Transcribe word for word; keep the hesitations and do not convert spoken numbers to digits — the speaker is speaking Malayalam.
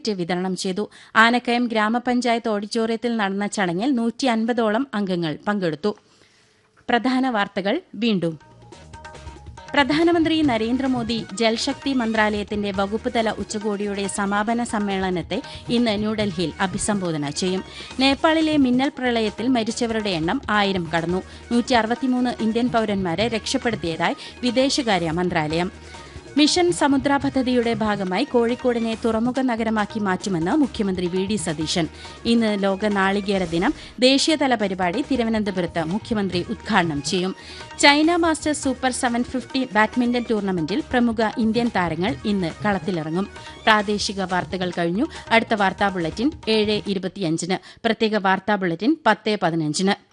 കിറ്റ് വിതരണം ചെയ്തു. ആനക്കയം ഗ്രാമപഞ്ചായത്ത് ഓഡിറ്റോറിയത്തിൽ നടന്ന ചടങ്ങിൽ നൂറ്റി അൻപതോളം അംഗങ്ങൾ പങ്കെടുത്തു. പ്രധാന വാർത്തകൾ വീണ്ടും. പ്രധാനമന്ത്രി നരേന്ദ്രമോദി ജൽശക്തി മന്ത്രാലയത്തിന്റെ വകുപ്പുതല ഉച്ചകോടിയുടെ സമാപന സമ്മേളനത്തെ ഇന്ന് ന്യൂഡൽഹിയിൽ അഭിസംബോധന ചെയ്യും. നേപ്പാളിലെ മിന്നൽ പ്രളയത്തിൽ മരിച്ചവരുടെ എണ്ണം ആയിരം കടന്നു. നൂറ്റി അറുപത്തിമൂന്ന് ഇന്ത്യൻ പൌരന്മാരെ രക്ഷപ്പെടുത്തിയതായി വിദേശകാര്യ മന്ത്രാലയം. മിഷൻ സമുദ്ര പദ്ധതിയുടെ ഭാഗമായി കോഴിക്കോടിനെ തുറമുഖ നഗരമാക്കി മാറ്റുമെന്ന് മുഖ്യമന്ത്രി വി ഡി സതീശൻ. ഇന്ന് ലോക നാളികേര ദിനം. ദേശീയതല പരിപാടി തിരുവനന്തപുരത്ത് മുഖ്യമന്ത്രി ഉദ്ഘാടനം ചെയ്യും. China masters super seven fifty badminton ടൂർണമെന്റിൽ പ്രമുഖ ഇന്ത്യൻ താരങ്ങൾ ഇന്ന് കളത്തിലിറങ്ങും. പ്രാദേശിക വാർത്തകൾ കഴിഞ്ഞു. അടുത്ത വാർത്താ ബുള്ളറ്റിൻ ഏഴ് ഇരുപത്തിയഞ്ചിന്. പ്രത്യേക വാർത്താ ബുള്ളറ്റിൻ പത്ത് പതിനഞ്ചിന്.